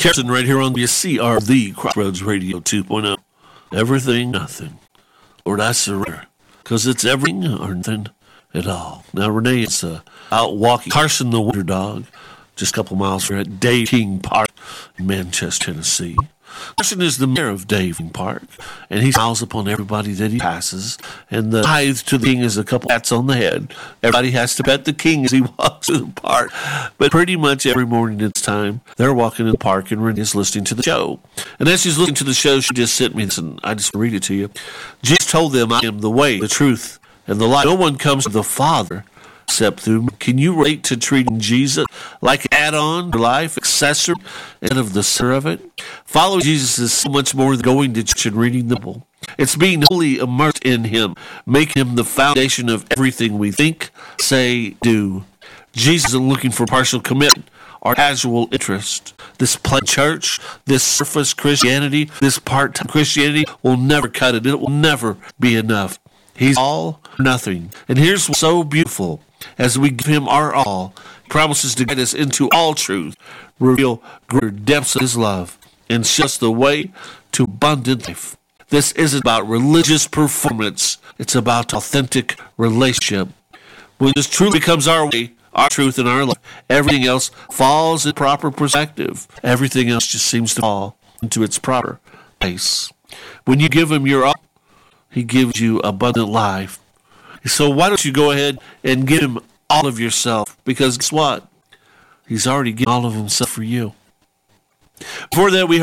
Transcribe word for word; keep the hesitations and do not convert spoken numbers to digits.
Carson right here on the C R V Crossroads Radio two point oh. Everything, nothing. Lord, I surrender. Because it's everything or nothing at all. Now, Renee is uh, out walking. Carson the Wonder Dog, just a couple miles from at Dave King Park in Manchester, Tennessee. Carson is the mayor of Dave King Park, and he smiles upon everybody that he passes. And the tithe to the king is a couple pats on the head. Everybody has to pet the king as he walks through the park. But pretty much every morning it's time, they're walking in the park, and Renee's listening to the show. And as she's listening to the show, she just sent me this, and I just read it to you. Jesus told them, I am the way, the truth, and the life. No one comes to the Father except through me. Can you relate to treating Jesus like an add-on to life, accessory, instead of the center of it? Following Jesus is so much more than going to church and reading the Bible. It's being wholly immersed in Him, making Him the foundation of everything we think, say, do. Jesus isn't looking for partial commitment or casual interest. This plain church, this surface Christianity, this part-time Christianity will never cut it. It will never be enough. He's all or nothing. And here's what's so beautiful. As we give Him our all, He promises to guide us into all truth, reveal greater depths of His love, and show us the way to abundant life. This isn't about religious performance. It's about authentic relationship. When this truly becomes our way, our truth in our life, everything else falls in proper perspective. Everything else just seems to fall into its proper place. When you give Him your all, He gives you abundant life. So why don't you go ahead and give Him all of yourself? Because guess what? He's already given all of Himself for you. Before that, we